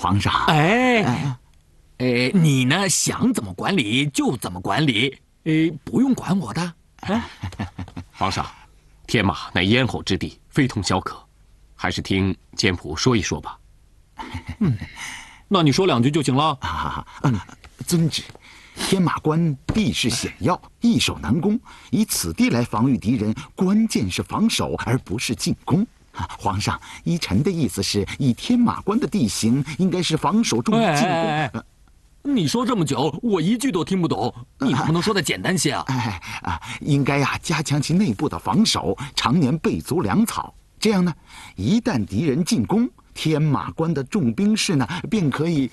皇上。 你呢，想怎么管理就怎么管理，不用管我的。 皇上，天马乃咽喉之地，非同小可，还是听监仆说一说吧。 那你说2句就行了。 遵旨。天马关地势险要，易守难攻，以此地来防御敌人，关键是防守，而不是进攻。皇上，依臣的意思是，以天马关的地形，应该是防守重于进攻。 你说这么久，我一句都听不懂，你能不能说的简单些啊？ 应该加强其内部的防守，常年备足粮草，这样呢，一旦敌人进攻，天马关的重兵士呢，便可以。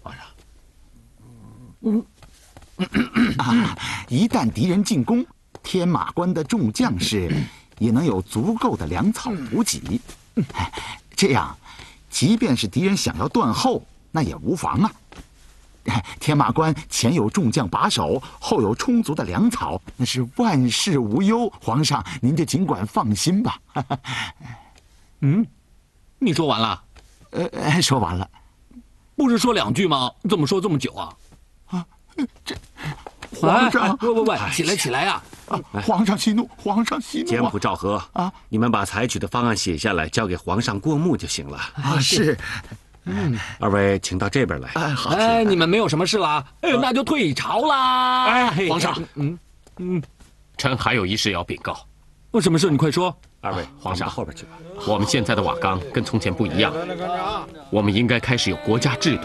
一旦敌人进攻，天马关的众将士也能有足够的粮草补给。这样，即便是敌人想要断后，那也无妨啊。天马关前有众将把守，后有充足的粮草，那是万事无忧。皇上，您就尽管放心吧。 你说完了？ 说完了。 不是说2句吗？怎么说这么久啊？ 这皇上， 不，起来呀！ 皇上息怒，皇上息怒。 监仆赵和你们把采取的方案写下来，交给皇上过目就行了。 是。 二位请到这边来。 好。 你们没有什么事啦？那就退朝啦。 皇上，臣还有一事要禀告。 什么事？你快说。 二位， 皇上， 后边去吧。 我们现在的瓦岗跟从前不一样，我们应该开始有国家制度。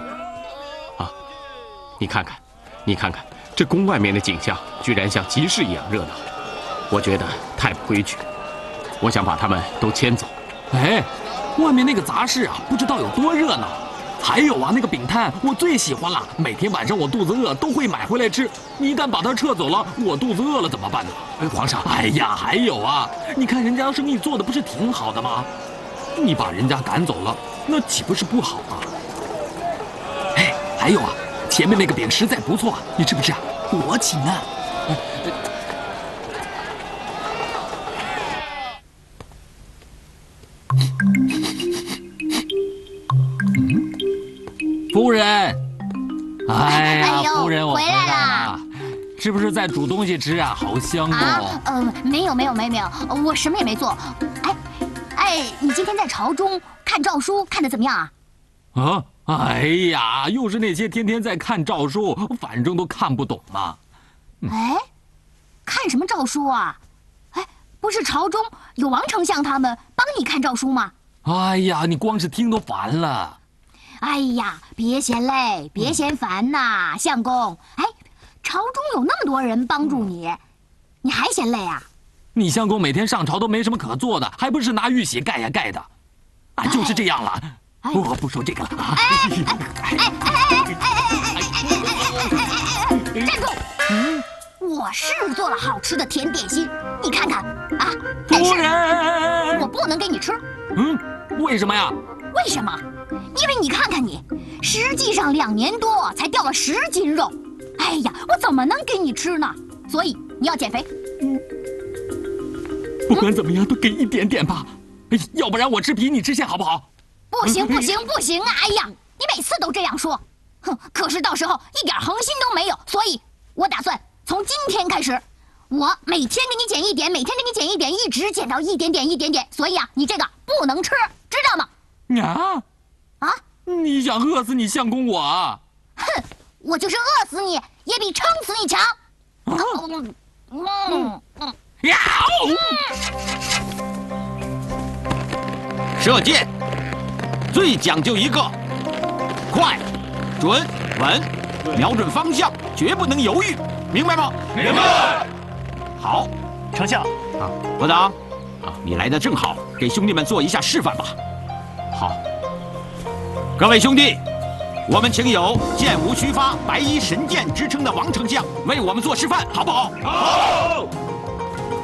你看看，这宫外面的景象居然像集市一样热闹，我觉得太不规矩。我想把他们都迁走。 外面那个杂市啊，不知道有多热闹。还有啊，那个饼摊我最喜欢了，每天晚上我肚子饿都会买回来吃。你一旦把它撤走了，我肚子饿了怎么办呢？皇上，还有啊，你看人家生意做的不是挺好的吗？你把人家赶走了，那岂不是不好吗？还有啊，前面那个饼实在不错，你吃不吃啊？我请啊。夫人，夫人，我回来了，是不是在煮东西吃啊？好香哦！ 没有，我什么也没做。你今天在朝中看诏书看得怎么样啊？ 又是那些天天在看诏书，反正都看不懂嘛。 看什么诏书啊？不是朝中有王丞相他们帮你看诏书吗？ 你光是听都烦了。 别嫌累，别嫌烦呐，相公。朝中有那么多人帮助你，你还嫌累啊？ 你相公每天上朝都没什么可做的，还不是拿玉玺盖呀盖的？就是这样了。我不说这个了。 站住！我是做了好吃的甜点心，你看看啊。 夫人， 我不能给你吃。 为什么呀？ 为什么？因为你看看你，实际上2年多才掉了10斤肉。我怎么能给你吃呢？所以你要减肥。 不管怎么样，都给一点点吧。要不然我吃皮，你吃馅，好不好？ 不行！你每次都这样说。可是到时候一点恒心都没有。所以我打算从今天开始，我每天给你减一点，每天给你减一点，一直减到一点点。所以你这个不能吃，知道吗？ 你想饿死你相公我啊？ 我就是饿死你，也比撑死你强。 射箭最讲究一个快、准、稳，瞄准方向，绝不能犹豫，明白吗？ 明白。 好， 丞相。 伯当，你来的正好，给兄弟们做一下示范吧。 好。 各位兄弟，我们请有箭无虚发、白衣神箭之称的王丞相为我们做示范，好不好？ 好。